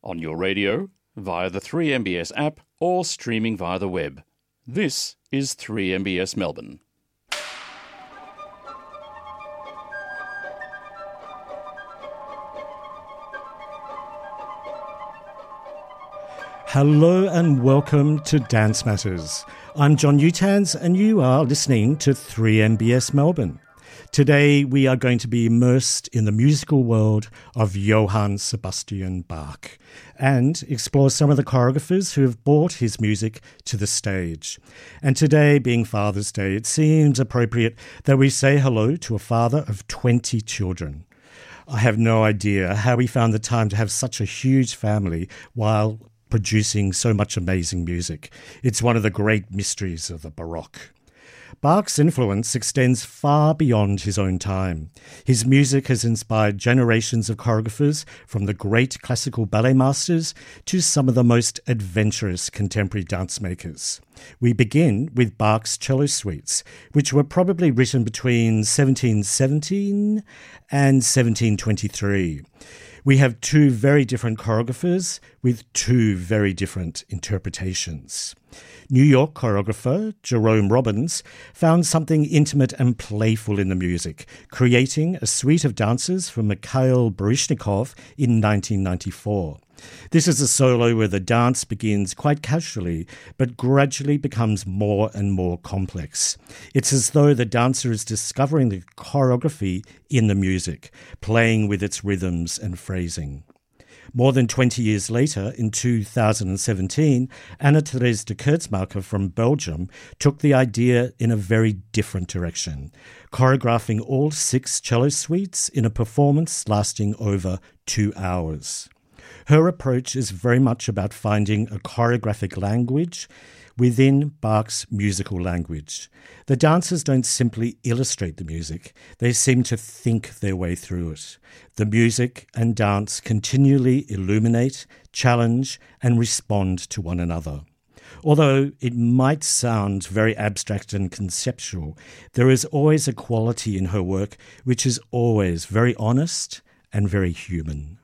on your radio, via the 3MBS app, or streaming via the web. This is 3MBS Melbourne. Hello and welcome to Dance Matters. I'm John Utans and you are listening to 3MBS Melbourne. Today we are going to be immersed in the musical world of Johann Sebastian Bach and explore some of the choreographers who have brought his music to the stage. And today, being Father's Day, it seems appropriate that we say hello to a father of 20 children. I have no idea how he found the time to have such a huge family while producing so much amazing music. It's one of the great mysteries of the Baroque. Bach's influence extends far beyond his own time. His music has inspired generations of choreographers, from the great classical ballet masters to some of the most adventurous contemporary dance makers. We begin with Bach's cello suites, which were probably written between 1717 and 1723. We have two very different choreographers with two very different interpretations. New York choreographer Jerome Robbins found something intimate and playful in the music, creating a suite of dances for Mikhail Baryshnikov in 1994. This is a solo where the dance begins quite casually, but gradually becomes more and more complex. It's as though the dancer is discovering the choreography in the music, playing with its rhythms and phrasing. More than 20 years later, in 2017, Anna-Therese de Kerzmacher from Belgium took the idea in a very different direction, choreographing all 6 cello suites in a performance lasting over 2 hours. Her approach is very much about finding a choreographic language within Bach's musical language. The dancers don't simply illustrate the music, they seem to think their way through it. The music and dance continually illuminate, challenge, and respond to one another. Although it might sound very abstract and conceptual, there is always a quality in her work which is always very honest and very human.